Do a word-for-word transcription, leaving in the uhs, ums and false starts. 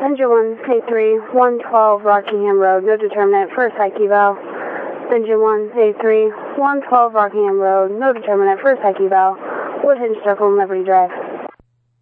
Engine one eighty-three, one twelve Rockingham Road, no determinant, first high key valve. Engine one eighty-three, one twelve Rockingham Road, no determinant, first high key valve. Wood Hinge Circle, Liberty Drive.